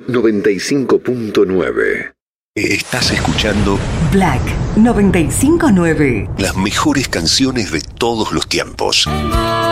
95.9. Estás escuchando Black 95.9. las mejores canciones de todos los tiempos.